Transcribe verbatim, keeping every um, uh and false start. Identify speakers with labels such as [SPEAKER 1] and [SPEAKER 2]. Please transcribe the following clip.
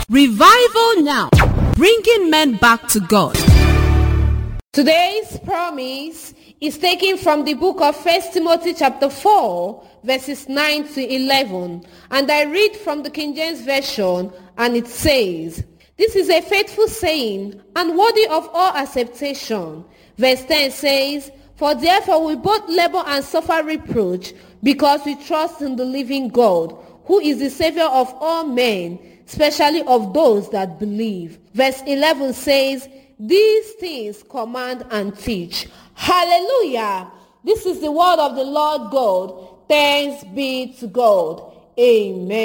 [SPEAKER 1] Revival Now, bringing men back to God.
[SPEAKER 2] Today's promise is taken from the book of First Timothy chapter four, verses nine to eleven. And I read from the King James Version, and it says, "This is a faithful saying and worthy of all acceptation." Verse ten says, "For therefore we both labor and suffer reproach, because we trust in the living God, who is the Savior of all men, especially of those that believe." Verse eleven says, "These things command and teach." Hallelujah! This is the word of the Lord God. Thanks be to God. Amen.